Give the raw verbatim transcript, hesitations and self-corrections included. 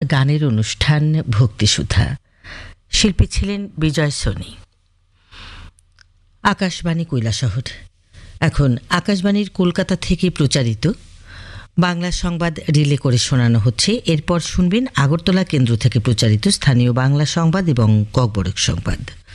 গানের অনুষ্ঠান ভক্তিসুধা। শিল্পী ছিলেন বিজয় সোনি। আকাশবাণী কৈলাসহর। এখন আকাশবাণীর কলকাতা থেকে প্রচারিত বাংলা সংবাদ রিলে করে শোনানো হচ্ছে। এরপর শুনবেন আগরতলা কেন্দ্র থেকে প্রচারিত স্থানীয় বাংলা সংবাদ এবং ককবরক সংবাদ।